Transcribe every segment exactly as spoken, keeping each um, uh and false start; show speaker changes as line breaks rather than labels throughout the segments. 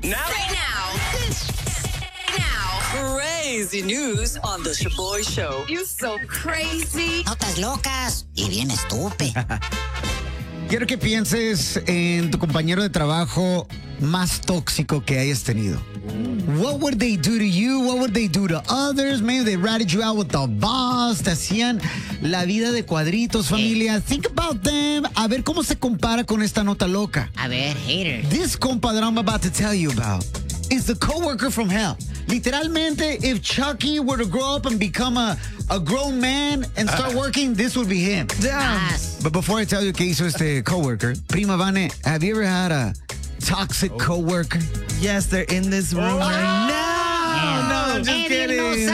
Now. Right now. Now. Crazy news on the Shaboy Show. You so crazy.
Notas locas y bien estúpido.
Quiero que pienses en tu compañero de trabajo más tóxico que hayas tenido. What would they do to you? What would they do to others? Maybe they ratted you out with the boss. Te hacían la vida de cuadritos, familia. Think about them. A ver cómo se compara con esta nota loca.
A ver, hater.
This compa that I'm about to tell you about is the coworker from hell. Literalmente, if Chucky were to grow up and become a, a grown man and start uh, working, this would be him.
Damn.
But before I tell you qué hizo este coworker, Prima Vane, have you ever had a toxic oh. coworker?
Yes, they're in this room oh. right now.
Yeah.
No, I'm just kidding.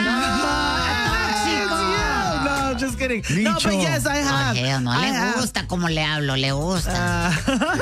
No, just kidding.
Micho.
No, but yes, I have.
Oh, hell no.
I
Le
have.
gusta como le hablo, le gusta.
Uh,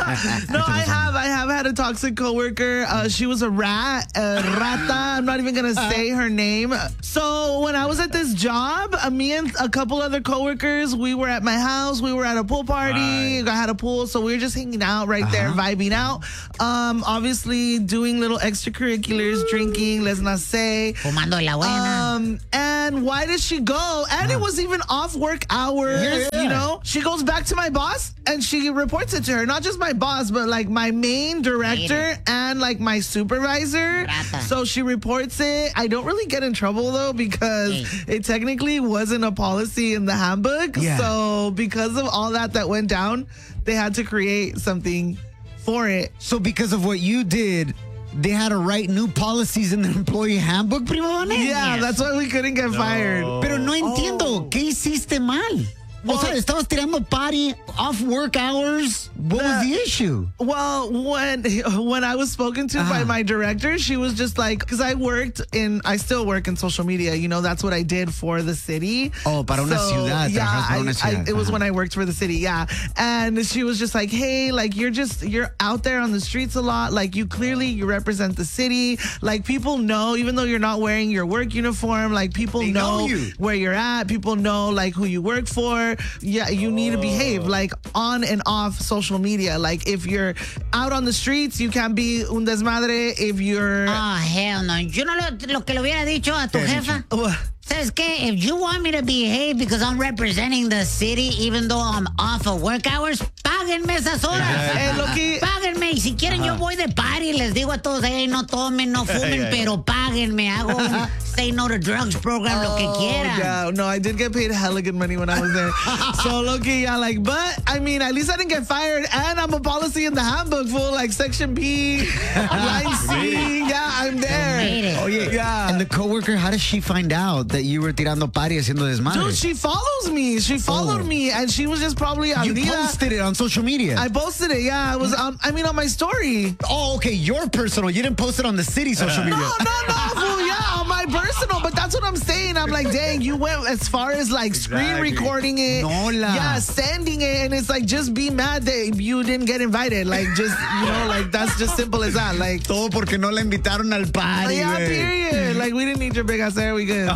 no, I have. I have had a toxic coworker. Uh, she was a rat, a rata. I'm not even going to say her name. So when I was at this job, uh, me and a couple other coworkers, we were at my house. We were at a pool party. Right. I had a pool, so we were just hanging out right uh-huh. there, vibing out. Um, obviously, doing little extracurriculars, drinking, let's not say.
Fumando la buena.
Um, and why did she go? And it was even off work hours,
yeah, yeah.
you know? She goes back to my boss and she reports it to her. Not just my boss, but like my main director and like my supervisor.
Rata.
So she reports it. I don't really get in trouble though because hey. it technically wasn't a policy in the handbook.
Yeah.
So because of all that that went down, they had to create something for it.
So because of what you did, they had to write new policies in the employee handbook, Prima Vane?
Yeah,
Yes.
that's why we couldn't get
No.
fired.
Pero no entiendo,
Oh.
¿qué hiciste mal?
Well,
o sea, estabas tirando party off work hours. What
the,
was the issue?
Well, when when I was spoken to uh-huh. by my director, she was just like, because I worked in, I still work in social media. You know, that's what I did for the city.
Oh, para una
so,
ciudad.
Yeah,
para
I,
una ciudad.
I, it was
uh-huh.
when I worked for the city. Yeah, and she was just like, hey, like you're just you're out there on the streets a lot. Like you clearly you represent the city. Like people know, even though you're not wearing your work uniform, like people
they
know,
know you.
where you're at. People know like who you work for. Yeah, you need to behave like on and off social media. Like if you're out on the streets, you can't be un desmadre. If you're
Oh, hell no. Yo no lo, lo que le hubiera dicho a tu jefa. ¿Sabes qué? If you want me to behave because I'm representing the city, even though I'm off of work hours, páguenme esas horas.
Eh, lo que-
Páguenme. Y si quieren, yo voy de party. Les digo a todos, hey, no tomen, no fumen, pero páguenme. Hago un Say No to Drugs program, lo que quieran.
Yeah, no, I did get paid hella good money when I was there. So, Loki, yeah, like, but, I mean, at least I didn't get fired, and I'm a policy in the handbook for, like, Section B, Line C, yeah, I'm there.
Made it.
Oh, yeah.
Yeah.
And the coworker, how did she find out that you were tirando party haciendo desmadre?
Dude, she follows me. She followed
Oh.
me, and she was just probably
You
Andina.
posted it on social media.
I posted it, yeah. I was, um, I mean, on my story.
oh, okay, your personal. You didn't post it on the city social media.
No, no, no, fool, yeah, on my personal, but that's what I'm saying. I'm like, dang, you went as far as like screen
Exactly.
recording it.
No la.
Yeah, sending it, and it's like, just be mad that you didn't get invited. Like, just, you know, like, that's just simple as that. Like,
Todo porque no la invitaron al party,
yeah,
güey.
period. Like, we didn't need your big ass hair. We good.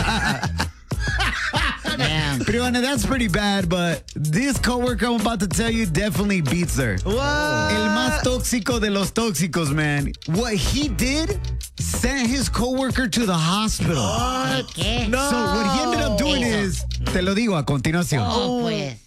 Damn.
Privana, that's pretty bad, but this coworker I'm about to tell you definitely beats her.
What?
El más tóxico de los tóxicos, man. What he did sent his coworker to the hospital.
¿Qué?
No.
So what he ended up doing
Eso.
is, te lo digo a continuación.
Oh, pues.